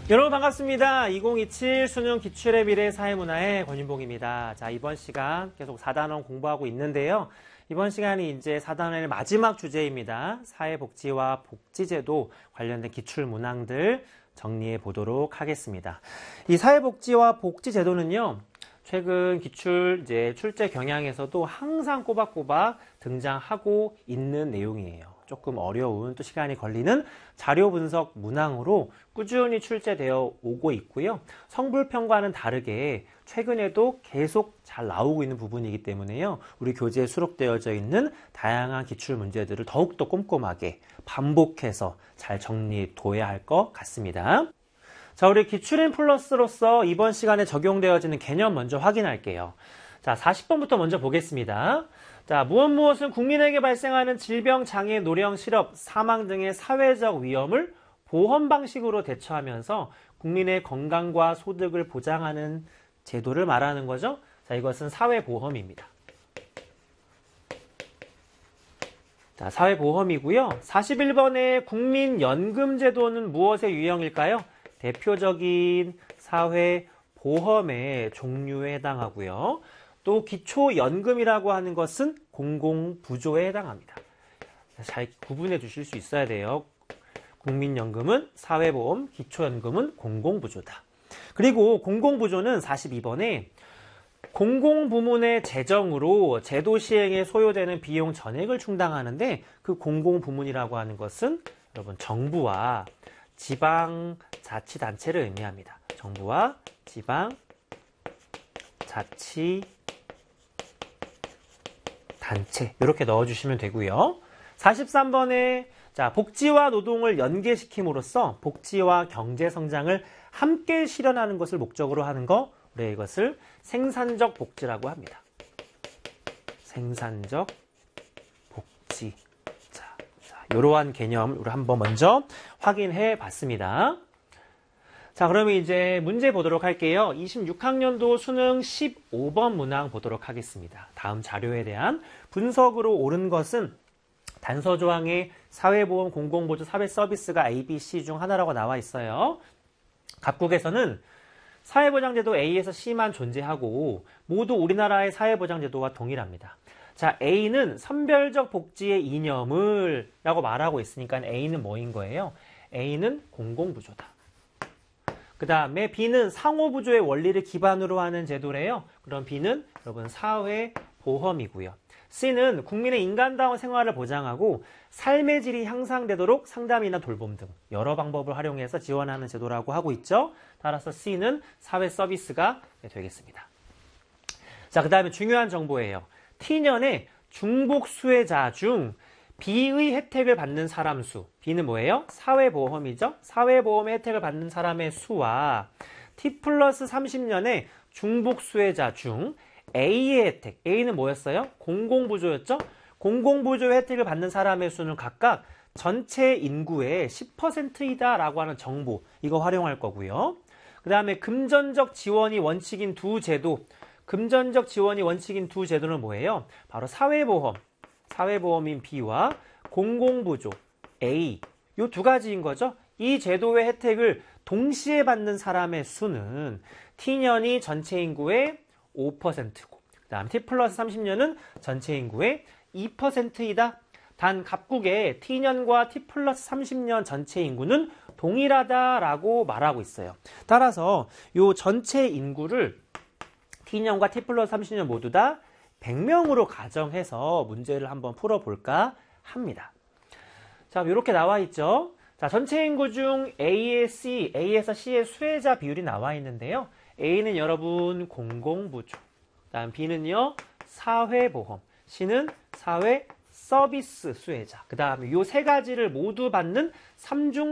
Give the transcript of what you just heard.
여러분 반갑습니다. 2027 수능 기출의 미래 사회문화의 권윤봉입니다. 자, 이번 시간 계속 4단원 공부하고 있는데요. 이번 시간이 이제 4단원의 마지막 주제입니다. 사회복지와 복지제도 관련된 기출 문항들 정리해 보도록 하겠습니다. 이 사회복지와 복지제도는요, 최근 기출 출제 경향에서도 항상 꼬박꼬박 등장하고 있는 내용이에요. 조금 어려운 또 시간이 걸리는 자료 분석 문항으로 꾸준히 출제되어 오고 있고요. 성불평과는 다르게 최근에도 계속 잘 나오고 있는 부분이기 때문에요. 우리 교재에 수록되어져 있는 다양한 기출 문제들을 더욱더 꼼꼼하게 반복해서 잘 정리둬야 할 것 같습니다. 자, 우리 기출인 플러스로서 이번 시간에 적용되어지는 개념 먼저 확인할게요. 자, 40번부터 먼저 보겠습니다. 자, 무엇은 국민에게 발생하는 질병, 장애, 노령, 실업, 사망 등의 사회적 위험을 보험 방식으로 대처하면서 국민의 건강과 소득을 보장하는 제도를 말하는 거죠. 자, 이것은 사회보험입니다. 자, 사회보험이고요. 41번의 국민연금제도는 무엇의 유형일까요? 대표적인 사회보험의 종류에 해당하고요. 또 기초연금이라고 하는 것은 공공부조에 해당합니다. 잘 구분해 주실 수 있어야 돼요. 국민연금은 사회보험, 기초연금은 공공부조다. 그리고 공공부조는 42번에 공공부문의 재정으로 제도 시행에 소요되는 비용 전액을 충당하는데 그 공공부문이라고 하는 것은 여러분 정부와 지방자치단체를 의미합니다. 정부와 지방자치단체 이렇게 넣어주시면 되고요. 43번에 자, 복지와 노동을 연계시킴으로써 복지와 경제성장을 함께 실현하는 것을 목적으로 하는 거, 우리 이것을 생산적 복지라고 합니다. 생산적 복지. 자, 이러한 개념 우리 한번 먼저 확인해 봤습니다. 자, 그러면 이제 문제 보도록 할게요. 26학년도 수능 15번 문항 보도록 하겠습니다. 다음 자료에 대한 분석으로 옳은 것은 단서조항에 사회보험, 공공보조, 사회서비스가 A, B, C 중 하나라고 나와 있어요. 각국에서는 사회보장제도 A에서 C만 존재하고 모두 우리나라의 사회보장제도와 동일합니다. 자, A는 선별적 복지의 이념을 라고 말하고 있으니까 A는 뭐인 거예요? A는 공공부조다. 그 다음에 B는 상호부조의 원리를 기반으로 하는 제도래요. 그럼 B는 여러분 사회보험이고요. C는 국민의 인간다운 생활을 보장하고 삶의 질이 향상되도록 상담이나 돌봄 등 여러 방법을 활용해서 지원하는 제도라고 하고 있죠. 따라서 C는 사회서비스가 되겠습니다. 자, 그 다음에 중요한 정보예요. T년의 중복 수혜자 중 B의 혜택을 받는 사람 수. B는 뭐예요? 사회보험이죠. 사회보험의 혜택을 받는 사람의 수와 T 플러스 30년의 중복 수혜자 중 A의 혜택. A는 뭐였어요? 공공부조였죠? 공공부조의 혜택을 받는 사람의 수는 각각 전체 인구의 10%이다라고 하는 정보. 이거 활용할 거고요. 그 다음에 금전적 지원이 원칙인 두 제도. 금전적 지원이 원칙인 두 제도는 뭐예요? 바로 사회보험. 사회보험인 B와 공공부조 A. 이 두 가지인 거죠. 이 제도의 혜택을 동시에 받는 사람의 수는 T년이 전체 인구의 5%고 그 다음 T 플러스 30년은 전체 인구의 2%이다. 단 각국의 T년과 T 플러스 30년 전체 인구는 동일하다라고 말하고 있어요. 따라서 이 전체 인구를 T년과 T 플러스 30년 모두 다 100명으로 가정해서 문제를 한번 풀어볼까 합니다. 자, 이렇게 나와 있죠. 자, 전체 인구 중 A에서 C의 수혜자 비율이 나와 있는데요. A는 여러분 공공부조, 다음 B는요 사회보험, C는 사회 서비스 수혜자. 그 다음에 이 세 가지를 모두 받는 3중